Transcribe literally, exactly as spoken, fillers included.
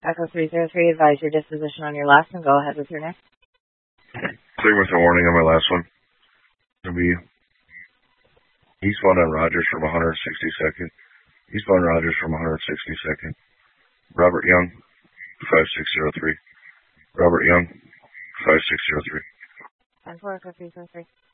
Echo three zero three, advise your disposition on your last and go ahead with your next. Clear with a warning on my last one. It'll be eastbound on Rogers from one sixty-second. Eastbound Rogers from one sixty-second. Robert Young, five six zero three. Robert Young, five six zero three. ten four, Echo three zero three.